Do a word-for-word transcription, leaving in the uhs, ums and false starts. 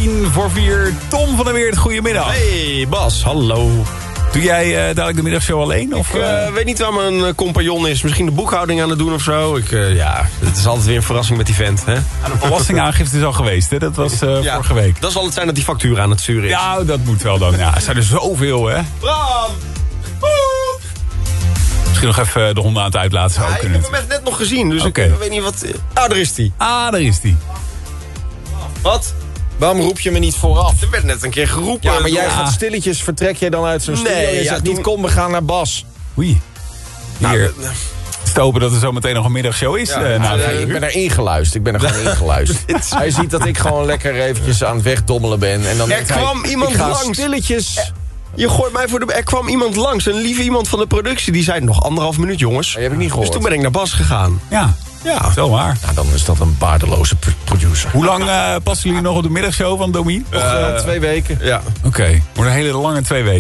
tien voor vier. Tom van der Weert, goedemiddag. Hey Bas, hallo. Doe jij uh, dadelijk de middagshow alleen? Of, Ik uh, weet niet waar mijn compagnon is. Misschien de boekhouding aan het doen of zo. Ik, uh, ja, het is altijd weer een verrassing met die vent. Hè? Ja, de belastingaangifte is al geweest, hè? Dat was uh, ja, vorige week. Dat zal het zijn dat die factuur aan het sturen is. Ja, dat moet wel dan. Ja, er zijn er zoveel, hè? Bram! Misschien nog even de honden aan het uitlaten. Zou ja, ook ik heb hem echt net nog gezien, dus okay. ik uh, weet niet wat... Ah, daar is hij. Ah, daar is hij. Wat? Waarom roep je me niet vooraf? Er werd net een keer geroepen. Ja, maar jij ja. gaat stilletjes, vertrek jij dan uit zo'n studio nee, en je ja, zegt toen... niet, kom, we gaan naar Bas. Oei. Nou, Hier. Nou, stopen dat er zo meteen nog een middagshow is. Ja, uh, nou, nee, ik ben er ingeluisterd. Ik ben er gewoon ingeluisterd. Hij ziet dat ik gewoon lekker eventjes aan het wegdommelen ben. En dan er kwam hij, iemand ik ga langs. Stilletjes... Er, je gooit mij voor de... Er kwam iemand langs, een lieve iemand van de productie. Die zei nog anderhalf minuut, jongens. Die heb ik niet gehoord. Dus toen ben ik naar Bas gegaan. Ja. Ja, zo waar. Nou, dan is dat een baardeloze producer. Hoe lang uh, passen jullie nog op de middagshow van Domien? Nog uh, twee weken. Ja. Oké, okay. Wordt een hele lange twee weken.